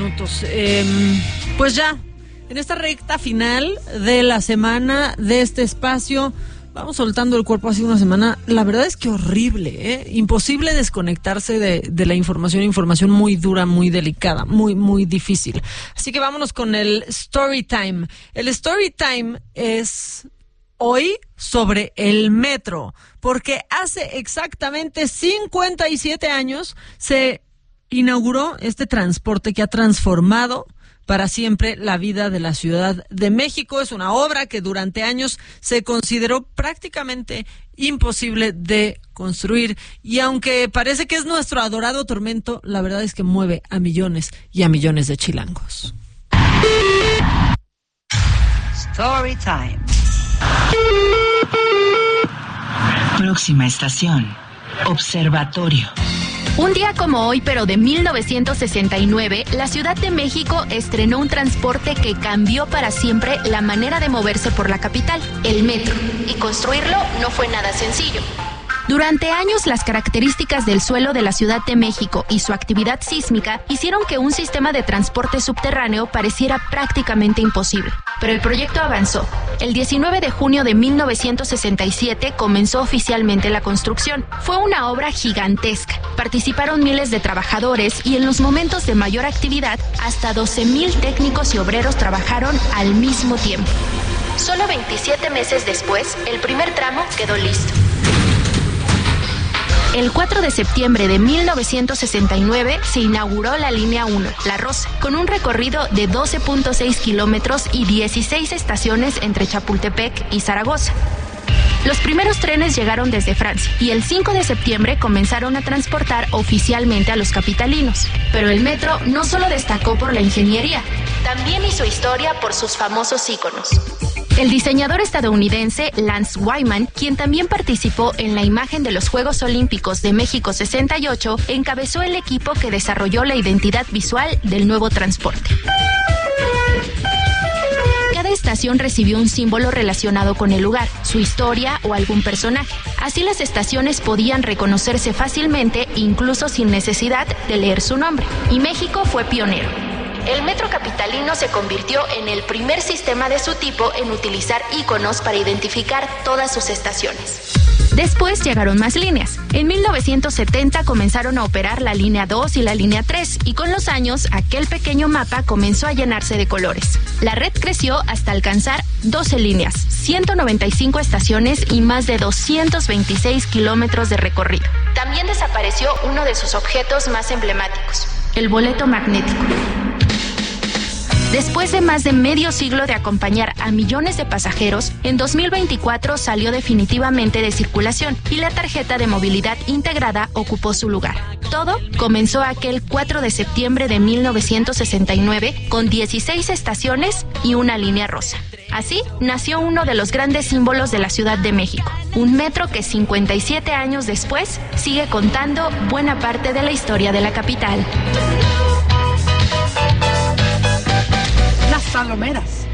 minutos. Pues ya, en esta recta final de la semana de este espacio, vamos soltando el cuerpo. Ha sido una semana, la verdad es que horrible, imposible desconectarse de la información muy dura, muy delicada, muy difícil. Así que vámonos con el story time. El story time es hoy sobre el metro, porque hace exactamente 57 años se inauguró este transporte que ha transformado para siempre la vida de la Ciudad de México. Es una obra que durante años se consideró prácticamente imposible de construir, y aunque parece que es nuestro adorado tormento, la verdad es que mueve a millones y a millones de chilangos. Story time. Próxima estación, Observatorio. Un día como hoy, pero de 1969, la Ciudad de México estrenó un transporte que cambió para siempre la manera de moverse por la capital, el metro. Y construirlo no fue nada sencillo. Durante años, las características del suelo de la Ciudad de México y su actividad sísmica hicieron que un sistema de transporte subterráneo pareciera prácticamente imposible. Pero el proyecto avanzó. El 19 de junio de 1967 comenzó oficialmente la construcción. Fue una obra gigantesca. Participaron miles de trabajadores y en los momentos de mayor actividad, hasta 12,000 técnicos y obreros trabajaron al mismo tiempo. Solo 27 meses después, el primer tramo quedó listo. El 4 de septiembre de 1969 se inauguró la línea 1, La Rosa, con un recorrido de 12.6 kilómetros y 16 estaciones entre Chapultepec y Zaragoza. Los primeros trenes llegaron desde Francia y el 5 de septiembre comenzaron a transportar oficialmente a los capitalinos. Pero el metro no solo destacó por la ingeniería, también hizo historia por sus famosos íconos. El diseñador estadounidense Lance Wyman, quien también participó en la imagen de los Juegos Olímpicos de México 68, encabezó el equipo que desarrolló la identidad visual del nuevo transporte. Cada estación recibió un símbolo relacionado con el lugar, su historia o algún personaje. Así las estaciones podían reconocerse fácilmente, incluso sin necesidad de leer su nombre. Y México fue pionero. El metro capitalino se convirtió en el primer sistema de su tipo en utilizar iconos para identificar todas sus estaciones. Después llegaron más líneas. En 1970 comenzaron a operar la línea 2 y la línea 3, y con los años aquel pequeño mapa comenzó a llenarse de colores. La red creció hasta alcanzar 12 líneas, 195 estaciones y más de 226 kilómetros de recorrido. También desapareció uno de sus objetos más emblemáticos, el boleto magnético. Después de más de medio siglo de acompañar a millones de pasajeros, en 2024 salió definitivamente de circulación y la tarjeta de movilidad integrada ocupó su lugar. Todo comenzó aquel 4 de septiembre de 1969 con 16 estaciones y una línea rosa. Así nació uno de los grandes símbolos de la Ciudad de México, un metro que 57 años después sigue contando buena parte de la historia de la capital. Las Salomeras.